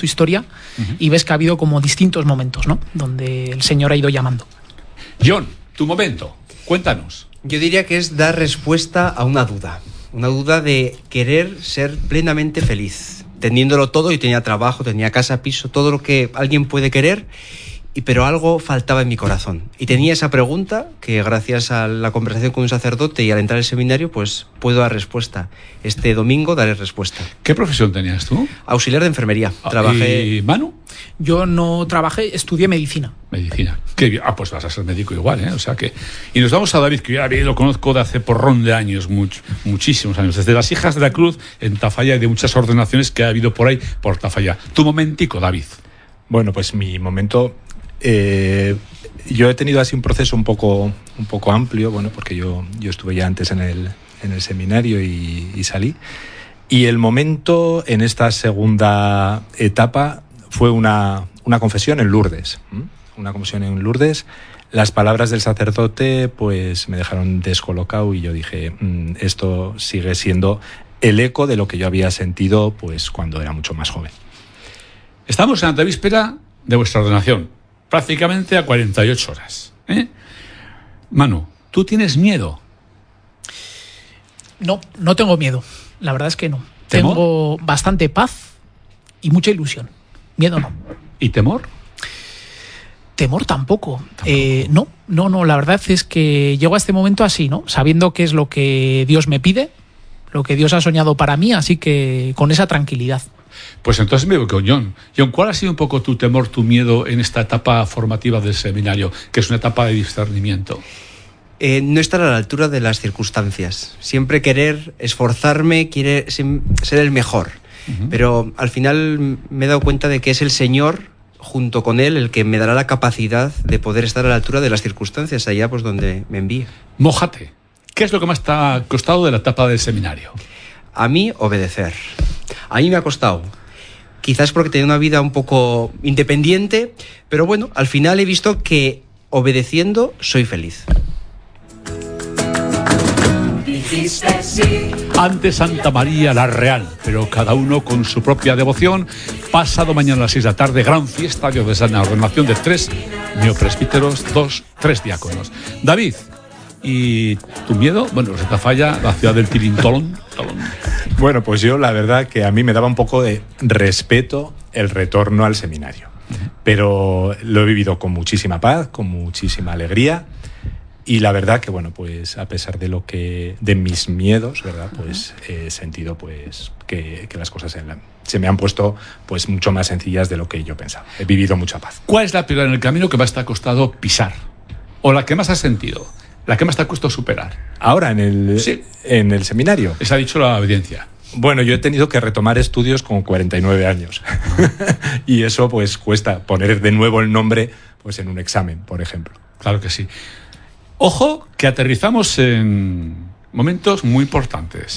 tu historia y ves que ha habido como distintos momentos, ¿no?, donde el Señor ha ido llamando. John, tu momento, cuéntanos. Yo diría que es dar respuesta a una duda de querer ser plenamente feliz, teniéndolo todo. Yo tenía trabajo, tenía casa, piso, todo lo que alguien puede querer, pero algo faltaba en mi corazón. Y tenía esa pregunta que gracias a la conversación con un sacerdote y al entrar al seminario, pues puedo dar respuesta. Este domingo daré respuesta. ¿Qué profesión tenías tú? Auxiliar de enfermería. Trabajé... ¿Y Manu? Yo no trabajé, estudié medicina. Medicina. Qué bien. Pues vas a ser médico igual, ¿eh? O sea que... Y nos vamos a David, que yo a David lo conozco de hace porrón de años, muchísimos años. Desde las Hijas de la Cruz en Tafalla y de muchas ordenaciones que ha habido por ahí, por Tafalla. Tu momentico, David. Bueno, pues mi momento... yo he tenido así un proceso un poco amplio, bueno, porque yo estuve ya antes en el seminario y salí. Y el momento en esta segunda etapa fue una confesión en Lourdes. Una confesión en Lourdes. Las palabras del sacerdote pues me dejaron descolocado y yo dije, esto sigue siendo el eco de lo que yo había sentido pues cuando era mucho más joven. Estamos en la víspera de vuestra ordenación, prácticamente a 48 horas. Manu, ¿tú tienes miedo? No tengo miedo. La verdad es que no. ¿Temor? Tengo bastante paz y mucha ilusión. Miedo no. ¿Y temor? Temor tampoco. No, la verdad es que llego a este momento así, ¿no? Sabiendo qué es lo que Dios me pide, lo que Dios ha soñado para mí, así que con esa tranquilidad. Pues entonces me voy con John. John, ¿cuál ha sido un poco tu temor, tu miedo en esta etapa formativa del seminario, que es una etapa de discernimiento? No estar a la altura de las circunstancias. Siempre querer esforzarme, quiere ser el mejor. Pero al final me he dado cuenta de que es el Señor, junto con Él, el que me dará la capacidad de poder estar a la altura de las circunstancias, allá pues donde me envíe. Mójate. ¿Qué es lo que más te ha costado de la etapa del seminario? A mí, obedecer. A mí me ha costado. Quizás porque tenía una vida un poco independiente, pero bueno, al final he visto que obedeciendo soy feliz. Ante Santa María la Real, pero cada uno con su propia devoción. Pasado mañana a las 6 de la tarde, gran fiesta diocesana, ordenación de 3 neopresbíteros, 3 diáconos. David, ¿y tu miedo? Bueno, los de Tafalla, la ciudad del Tirintolón. Bueno, pues yo la verdad que a mí me daba un poco de respeto el retorno al seminario. Pero lo he vivido con muchísima paz, con muchísima alegría. Y la verdad que, bueno, pues a pesar de mis miedos, ¿verdad? Pues he sentido pues que las cosas se me han puesto pues mucho más sencillas de lo que yo pensaba. He vivido mucha paz. ¿Cuál es la piedra en el camino que más te ha costado pisar? ¿O la que más has sentido? ¿La que más te ha costado superar? Ahora, en el seminario. Esa ha dicho la audiencia. Bueno, yo he tenido que retomar estudios con 49 años. Y eso pues cuesta poner de nuevo el nombre pues en un examen, por ejemplo. Claro que sí. Ojo, que aterrizamos en momentos muy importantes.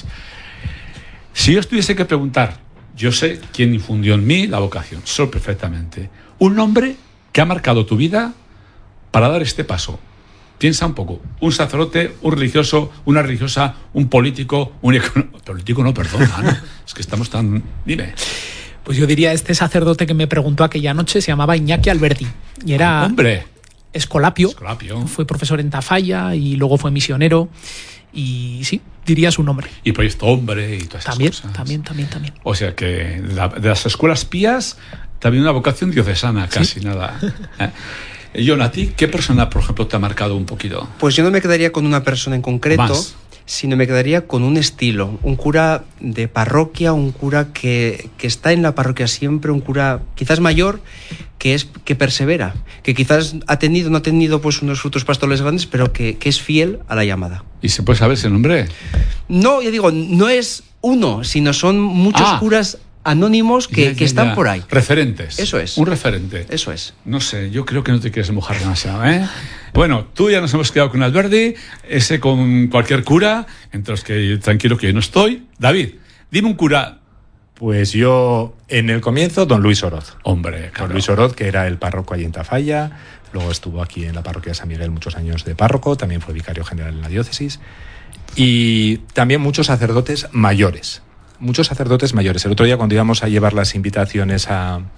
Si yo os tuviese que preguntar, yo sé quién infundió en mí la vocación, sé perfectamente. Un nombre que ha marcado tu vida para dar este paso. Piensa un poco. Un sacerdote, un religioso, una religiosa, un político, político no, perdona, ¿no? Es que estamos tan... Dime. Pues yo diría, este sacerdote que me preguntó aquella noche se llamaba Iñaki Alberti. Y era... ¡Hombre! Escolapio. Fue profesor en Tafalla y luego fue misionero. Y sí, diría su nombre. Y Proyecto Hombre y todas esas cosas. También. O sea que de las escuelas pías también una vocación diocesana, casi. ¿Sí? Nada. John, ¿a ti qué persona, por ejemplo, te ha marcado un poquito? Pues yo no me quedaría con una persona en concreto, más, sino me quedaría con un estilo. Un cura de parroquia, un cura que está en la parroquia siempre, un cura quizás mayor, que persevera, que quizás no ha tenido pues unos frutos pastorales grandes, pero que es fiel a la llamada. ¿Y se puede saber ese nombre? No, yo digo, no es uno, sino son muchos curas anónimos que están por ahí. Referentes. Eso es. Un referente. Eso es. No sé, yo creo que no te quieres mojar demasiado, ¿eh? Bueno, tú ya nos hemos quedado con Alberdi, ese con cualquier cura, entre los que tranquilo que yo no estoy. David, dime un cura. Pues yo, en el comienzo, don Luis Oroz. Hombre, claro. Don Luis Oroz, que era el párroco allí en Tafalla, luego estuvo aquí en la parroquia de San Miguel muchos años de párroco, también fue vicario general en la diócesis, y también muchos sacerdotes mayores. El otro día cuando íbamos a llevar las invitaciones a